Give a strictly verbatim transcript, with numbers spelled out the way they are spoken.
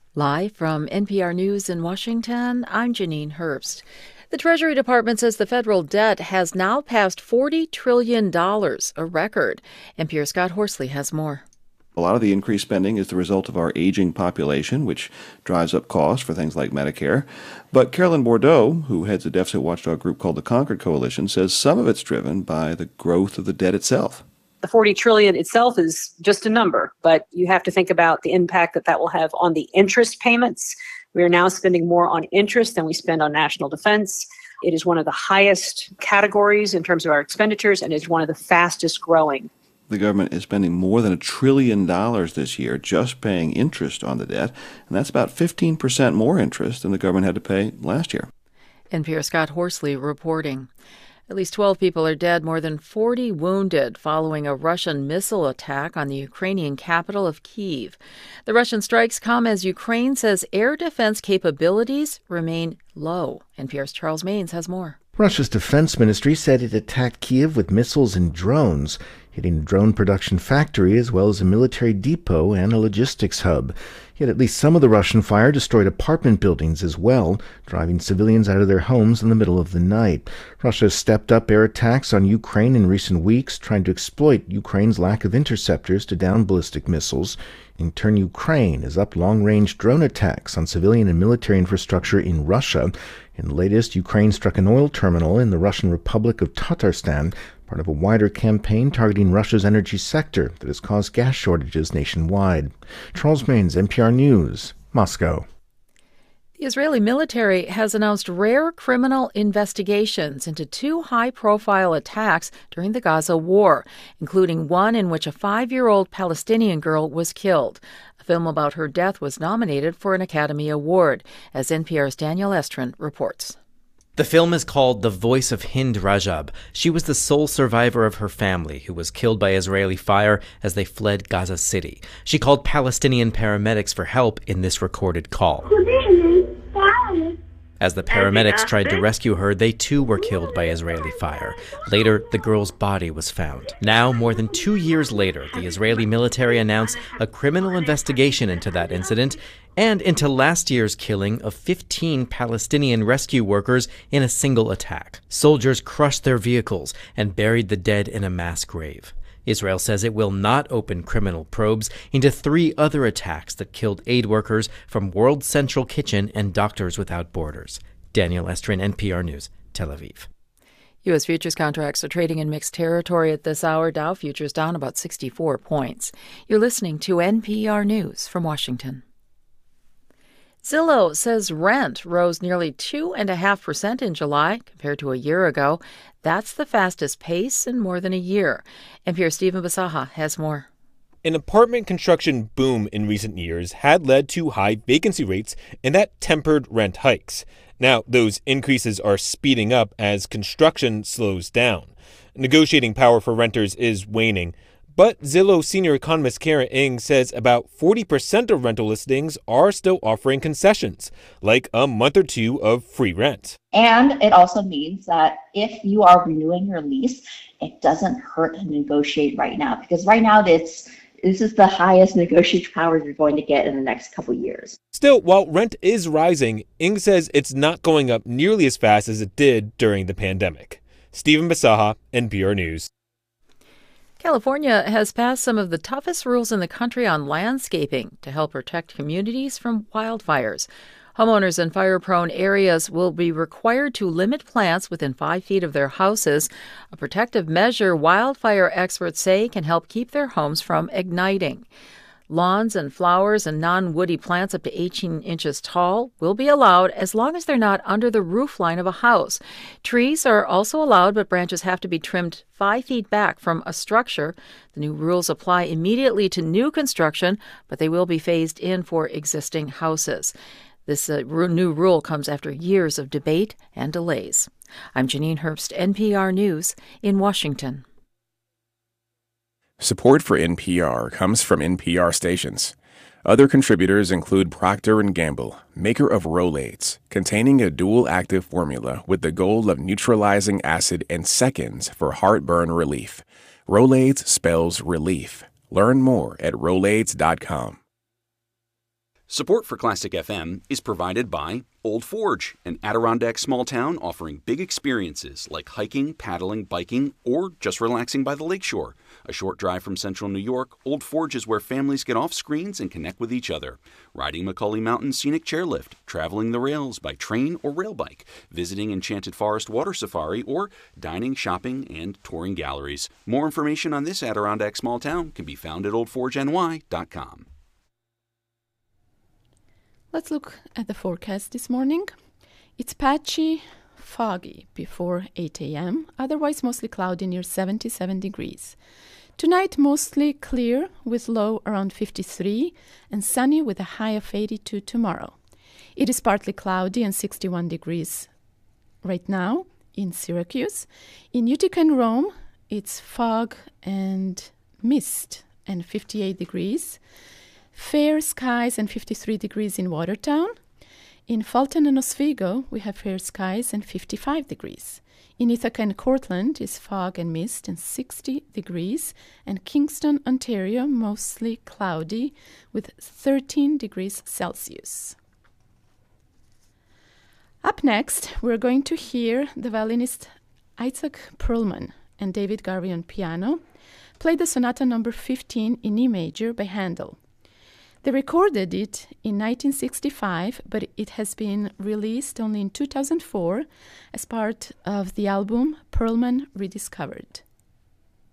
Live from N P R News in Washington, I'm Janine Herbst. The Treasury Department says the federal debt has now passed forty trillion dollars, a record. N P R's Scott Horsley has more. A lot of the increased spending is the result of our aging population, which drives up costs for things like Medicare. But Carolyn Bourdeau, who heads a deficit watchdog group called the Concord Coalition, says some of it's driven by the growth of the debt itself. The forty trillion dollars itself is just a number, but you have to think about the impact that that will have on the interest payments. We are now spending more on interest than we spend on national defense. It is one of the highest categories in terms of our expenditures and is one of the fastest growing. The government is spending more than a trillion dollars this year just paying interest on the debt, and that's about fifteen percent more interest than the government had to pay last year. N P R's Scott Horsley reporting. At least twelve people are dead, more than forty wounded following a Russian missile attack on the Ukrainian capital of Kyiv. The Russian strikes come as Ukraine says air defense capabilities remain low. N P R's Charles Maynes has more. Russia's defense ministry said it attacked Kyiv with missiles and drones, hitting a drone production factory as well as a military depot and a logistics hub. Yet at least some of the Russian fire destroyed apartment buildings as well, driving civilians out of their homes in the middle of the night. Russia has stepped up air attacks on Ukraine in recent weeks, trying to exploit Ukraine's lack of interceptors to down ballistic missiles. In turn, Ukraine has upped long-range drone attacks on civilian and military infrastructure in Russia. In the latest, Ukraine struck an oil terminal in the Russian Republic of Tatarstan, part of a wider campaign targeting Russia's energy sector that has caused gas shortages nationwide. Charles Maynes, N P R News, Moscow. The Israeli military has announced rare criminal investigations into two high-profile attacks during the Gaza war, including one in which a five-year-old Palestinian girl was killed. A film about her death was nominated for an Academy Award, as N P R's Daniel Estrin reports. The film is called The Voice of Hind Rajab. She was the sole survivor of her family who was killed by Israeli fire as they fled Gaza City. She called Palestinian paramedics for help in this recorded call. As the paramedics tried to rescue her, they too were killed by Israeli fire. Later, the girl's body was found. Now, more than two years later, the Israeli military announced a criminal investigation into that incident and into last year's killing of fifteen Palestinian rescue workers in a single attack. Soldiers crushed their vehicles and buried the dead in a mass grave. Israel says it will not open criminal probes into three other attacks that killed aid workers from World Central Kitchen and Doctors Without Borders. Daniel Estrin, N P R News, Tel Aviv. U S futures contracts are trading in mixed territory at this hour. Dow futures down about sixty-four points. You're listening to N P R News from Washington. Zillow says rent rose nearly two point five percent in July compared to a year ago. That's the fastest pace in more than a year. N P R's Stephen Basaha has more. An apartment construction boom in recent years had led to high vacancy rates, and that tempered rent hikes. Now, those increases are speeding up as construction slows down. Negotiating power for renters is waning. But Zillow senior economist Karen Ng says about forty percent of rental listings are still offering concessions, like a month or two of free rent. And it also means that if you are renewing your lease, it doesn't hurt to negotiate right now, because right now it's this is the highest negotiating power you're going to get in the next couple years. Still, while rent is rising, Ng says it's not going up nearly as fast as it did during the pandemic. Stephen Basaha, N P R News. California has passed some of the toughest rules in the country on landscaping to help protect communities from wildfires. Homeowners in fire-prone areas will be required to limit plants within five feet of their houses, a protective measure wildfire experts say can help keep their homes from igniting. Lawns and flowers and non-woody plants up to eighteen inches tall will be allowed as long as they're not under the roof line of a house. Trees are also allowed, but branches have to be trimmed five feet back from a structure. The new rules apply immediately to new construction, but they will be phased in for existing houses. This uh, new rule comes after years of debate and delays. I'm Janine Herbst, N P R News in Washington. Support for N P R comes from N P R stations. Other contributors include Procter and Gamble, maker of Rolaids, containing a dual-active formula with the goal of neutralizing acid in seconds for heartburn relief. Rolaids spells relief. Learn more at Rolaids dot com. Support for Classic F M is provided by Old Forge, an Adirondack small town offering big experiences like hiking, paddling, biking, or just relaxing by the lakeshore. A short drive from central New York, Old Forge is where families get off screens and connect with each other. Riding Macaulay Mountain Scenic Chairlift, traveling the rails by train or rail bike, visiting Enchanted Forest Water Safari, or dining, shopping, and touring galleries. More information on this Adirondack small town can be found at old forge n y dot com. Let's look at the forecast this morning. It's patchy, foggy before eight a.m., otherwise mostly cloudy near seventy-seven degrees. Tonight, mostly clear with low around fifty-three and sunny with a high of eighty-two tomorrow. It is partly cloudy and sixty-one degrees right now in Syracuse. In Utica and Rome, it's fog and mist and fifty-eight degrees. Fair skies and fifty-three degrees in Watertown. In Fulton and Oswego, we have fair skies and fifty-five degrees. In Ithaca and Cortland is fog and mist and sixty degrees. And Kingston, Ontario, mostly cloudy with thirteen degrees Celsius. Up next, we're going to hear the violinist Isaac Perlman and David Garvey on piano play the Sonata number fifteen in E major by Handel. They recorded it in nineteen sixty-five, but it has been released only in two thousand four as part of the album Perlman Rediscovered.